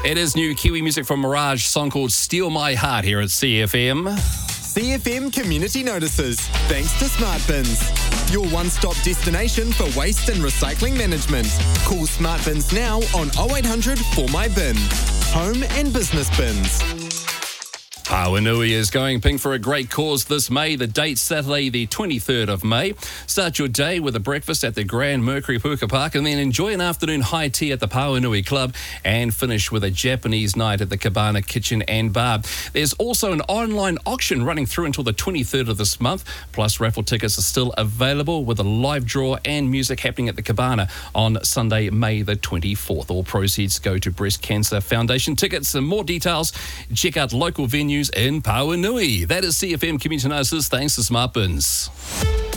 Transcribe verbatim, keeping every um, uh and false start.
It is new Kiwi music from Mirage, song called Steal My Heart here at C F M. C F M Community Notices, thanks to Smart Bins. Your one-stop destination for waste and recycling management. Call Smart Bins now on oh eight hundred four my bin. Home and business bins. Pauanui is going pink for a great cause this May. The date, Saturday the twenty-third of May. Start your day with a breakfast at the Grand Mercury Puka Park and then enjoy an afternoon high tea at the Pauanui Club and finish with a Japanese night at the Cabana Kitchen and Bar. There's also an online auction running through until the twenty-third of this month. Plus, raffle tickets are still available with a live draw and music happening at the Cabana on Sunday, May the twenty-fourth. All proceeds go to Breast Cancer Foundation. Tickets and more details, check out local venues in Pauanui. That is C F M Community Notices. Thanks to Smart Bins.